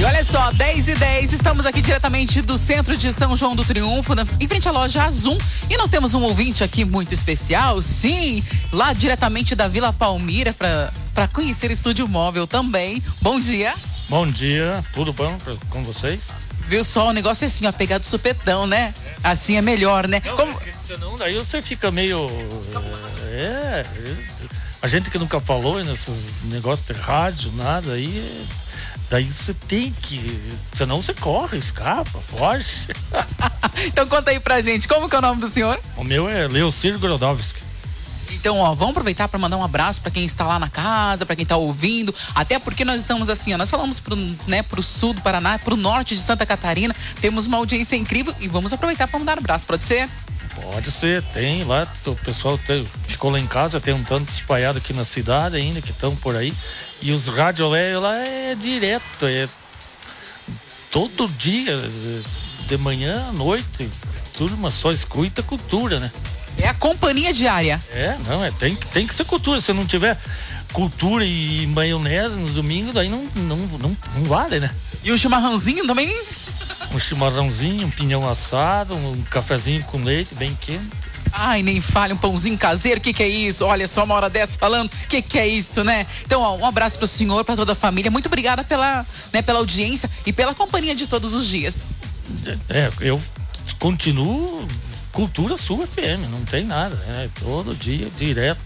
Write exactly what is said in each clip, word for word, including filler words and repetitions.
Olha só, dez e dez, estamos aqui diretamente do centro de São João do Triunfo, na, em frente à loja Azul, e nós temos um ouvinte aqui muito especial, sim, lá diretamente da Vila Palmira, para para conhecer o Estúdio Móvel também. Bom dia. Bom dia, tudo bom pra, com vocês? Viu só, o negócio é assim, ó, pegar do supetão, né? Assim é melhor, né? Não, Como... é que senão daí você fica meio... É, a gente que nunca falou nesses negócios de rádio, nada, aí... Daí você tem que... Senão você corre, escapa, foge. Então conta aí pra gente, como que é o nome do senhor? O meu é Leocir Grodowski. Então, ó, vamos aproveitar para mandar um abraço para quem está lá na casa, para quem está ouvindo, até porque nós estamos assim, ó, nós falamos pro, né, pro sul do Paraná, pro norte de Santa Catarina, temos uma audiência incrível e vamos aproveitar para mandar um abraço, pode ser? Pode ser, tem lá, o pessoal tem, ficou lá em casa, tem um tanto espalhado aqui na cidade ainda, que estão por aí, e os radiolé lá é direto, é todo dia, de manhã à noite, turma só escuta cultura, né? É a companhia diária. É, não, é, tem, tem que ser cultura. Se não tiver cultura e maionese no domingo, daí não, não, não, não vale, né? E o chimarrãozinho também? Um chimarrãozinho, um pinhão assado, um cafezinho com leite bem quente. Ai, nem fale, um pãozinho caseiro, o que que é isso? Olha só, uma hora dessa falando, o que que é isso, né? Então, ó, um abraço pro senhor, pra toda a família. Muito obrigada pela, né, pela audiência e pela companhia de todos os dias. É, eu continuo cultura Sul F M, não tem nada, né? Todo dia, direto.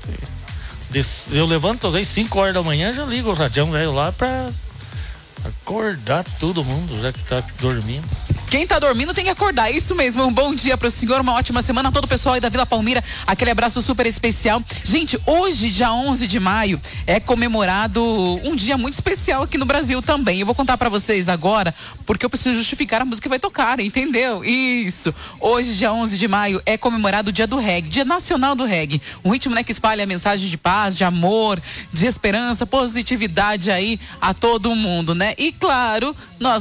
Eu levanto às vezes cinco horas da manhã, já ligo o radião velho lá pra acordar todo mundo, já que tá dormindo. Quem tá dormindo tem que acordar, isso mesmo. Um bom dia pro senhor, uma ótima semana a todo o pessoal aí da Vila Palmira, aquele abraço super especial. Gente, hoje, dia onze de maio, é comemorado um dia muito especial aqui no Brasil também. Eu vou contar pra vocês agora, porque eu preciso justificar a música que vai tocar, entendeu? Isso. Hoje, dia onze de maio, é comemorado o dia do reggae, dia nacional do reggae. Um ritmo, né, que espalha a mensagem de paz, de amor, de esperança, positividade aí a todo mundo, né? E claro, nós